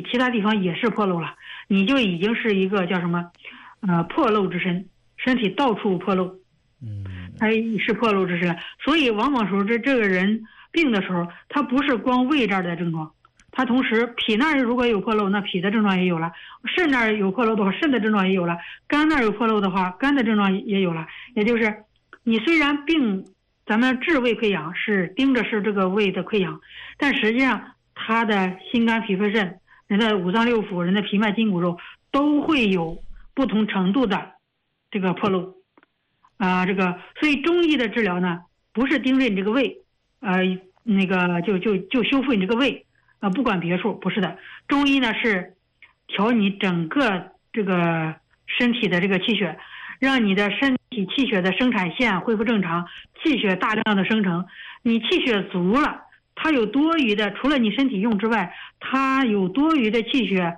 其他地方也是破漏了，你就已经是一个叫什么，破漏之身，身体到处破漏，他是破漏之身。所以往往时候这个人病的时候，他不是光胃这儿的症状，他同时脾那儿如果有破漏，那脾的症状也有了；肾那儿有破漏的话，肾的症状也有了；肝那儿有破漏的话，肝的症状也有了。也就是你虽然病，咱们治胃溃疡是盯着是这个胃的溃疡，但实际上他的心肝脾肺肾、人的五脏六腑、人的皮脉筋骨肉都会有不同程度的这个破漏所以中医的治疗呢，不是盯着你这个胃，就修复你这个胃，不管别处，不是的。中医呢是调你整个这个身体的这个气血，让你的身体气血的生产线恢复正常，气血大量的生成。你气血足了，它有多余的，除了你身体用之外，它有多余的气血，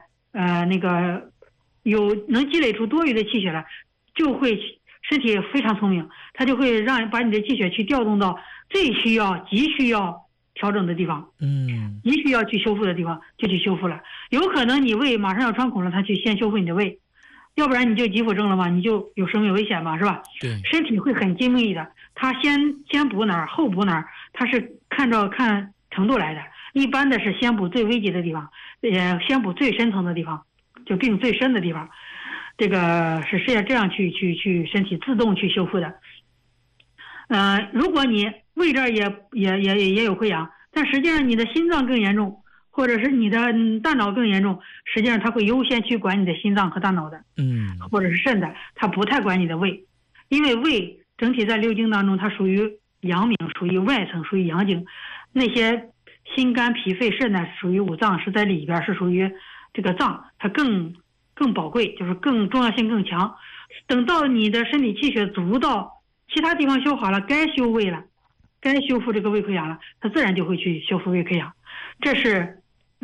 能积累出多余的气血来，就会身体非常聪明，它就会把你的气血去调动到急需要调整的地方，急需要去修复的地方就去修复了。有可能你胃马上要穿孔了，它去先修复你的胃，要不然你就急腹症了嘛，你就有生命危险嘛，是吧？ 对， 身体会很精密的，它先补哪儿后补哪儿，它是看程度来的。一般的是先补最危急的地方，先补最深层的地方，就病最深的地方。这个是这样去身体自动去修复的。如果你胃这儿也有溃疡，但实际上你的心脏更严重，或者是你的大脑更严重，实际上它会优先去管你的心脏和大脑的，或者是肾的，它不太管你的胃，因为胃整体在六经当中它属于阳明，属于外层，属于阳经，那些心肝脾肺肾呢属于五脏，是在里边，是属于这个脏，它更宝贵，就是更重要性更强。等到你的身体气血足到其他地方修好了，该修胃了，该修复这个胃溃疡了，它自然就会去修复胃溃疡。这是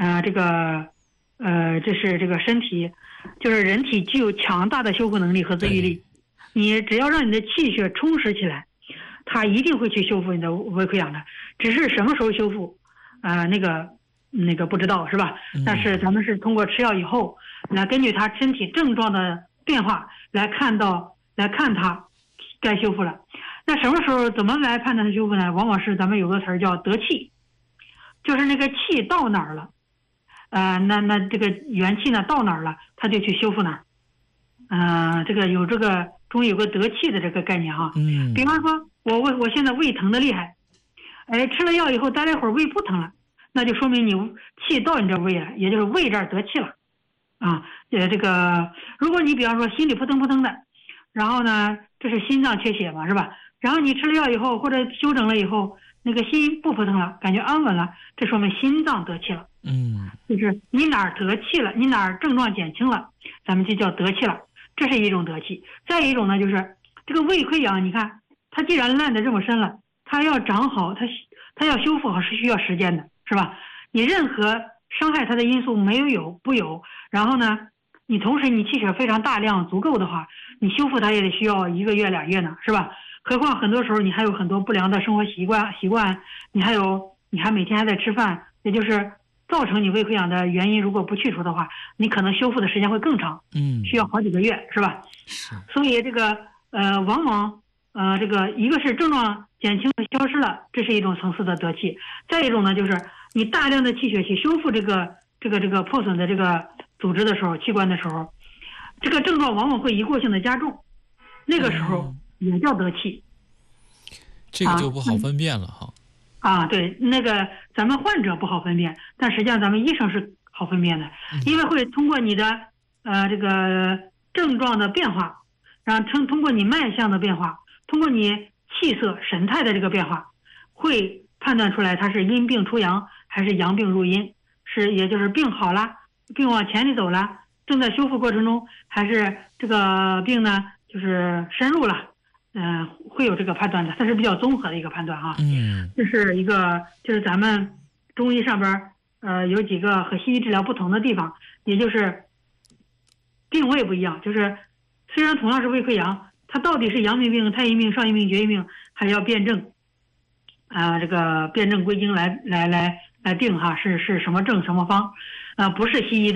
这是这个身体，就是人体具有强大的修复能力和自愈力。你只要让你的气血充实起来，它一定会去修复你的胃溃疡的。只是什么时候修复，那个不知道，是吧？但是咱们是通过吃药以后，来根据他身体症状的变化来看他该修复了。那什么时候怎么来判断它修复呢？往往是咱们有个词儿叫得气，就是那个气到哪儿了，那这个元气呢到哪儿了，他就去修复哪儿。这个中医有个得气的这个概念哈。比方说我现在胃疼的厉害，吃了药以后待了一会儿胃不疼了，那就说明你气到你这胃了，也就是胃这儿得气了这个如果你比方说心里扑腾扑腾的，然后呢这是心脏缺血嘛，是吧？然后你吃了药以后或者休整了以后，那个心不扑腾了，感觉安稳了，这说明心脏得气了。就是你哪儿得气了，你哪儿症状减轻了，咱们就叫得气了，这是一种得气。再一种呢，就是这个胃溃疡，你看它既然烂得这么深了，它要长好，它要修复好是需要时间的，是吧？你任何伤害它的因素不有，然后呢你同时你气血非常大量足够的话，你修复它也得需要1个月2月呢，是吧？何况很多时候你还有很多不良的生活习惯，你还每天还在吃饭，也就是造成你胃溃疡的原因如果不去除的话，你可能修复的时间会更长，需要好几个月，是吧？所以这个往往这个一个是症状减轻消失了，这是一种层次的得气。再一种呢，就是你大量的气血去修复这个破损的这个组织的时候，器官的时候，这个症状往往会一过性的加重，那个时候也叫得气。 这个就不好分辨了哈。 对，那个咱们患者不好分辨，但实际上咱们医生是好分辨的，因为会通过你的这个症状的变化，然后通过你脉象的变化，通过你气色神态的这个变化，会判断出来它是阴病出阳还是阳病入阴，也就是病好了，病往前里走了，正在修复过程中，还是这个病呢就是深入了，会有这个判断的，它是比较综合的一个判断哈。这是一个就是咱们中医上边有几个和西医治疗不同的地方，也就是病位不一样，就是虽然同样是胃溃疡，它到底是阳明病、太阴病、少阴病、厥阴病，还要辩证这个辩证归经来定哈，是什么症什么方，不是西医的